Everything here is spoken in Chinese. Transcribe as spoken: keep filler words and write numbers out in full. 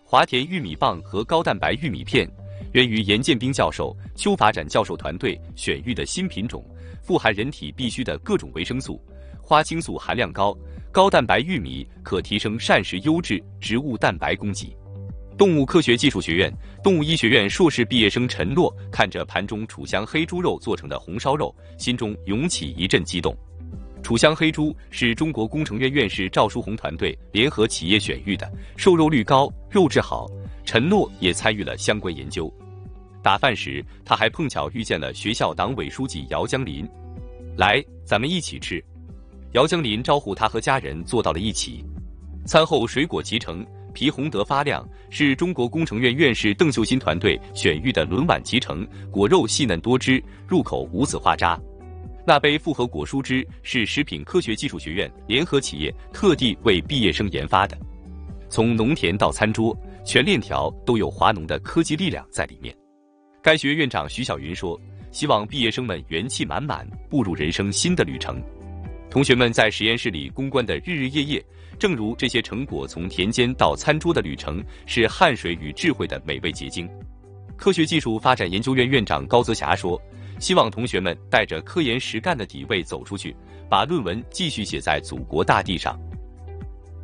华田玉米棒和高蛋白玉米片源于严建斌教授、邱法展教授团队选育的新品种，富含人体必需的各种维生素，花青素含量高，高蛋白玉米可提升膳食优质植物蛋白供给。动物科学技术学院动物医学院硕士毕业生陈洛看着盘中楚香黑猪肉做成的红烧肉，心中涌起一阵激动。楚香黑猪是中国工程院院士赵书鸿团队联合企业选育的，瘦肉率高，肉质好。陈洛也参与了相关研究。打饭时，他还碰巧遇见了学校党委书记姚江林，来，咱们一起吃。姚江林招呼他和家人坐到了一起。餐后水果齐成，皮红得发亮，是中国工程院院士邓秀新团队选育的轮碗脐橙，果肉细嫩多汁，入口无籽花渣。那杯复合果蔬汁是食品科学技术学院联合企业特地为毕业生研发的。从农田到餐桌，全链条都有华农的科技力量在里面。该学院长徐小云说，希望毕业生们元气满满，步入人生新的旅程。同学们在实验室里攻关的日日夜夜，正如这些成果从田间到餐桌的旅程，是汗水与智慧的美味结晶。科学技术发展研究院院长高泽霞说，希望同学们带着科研实干的底味走出去，把论文继续写在祖国大地上。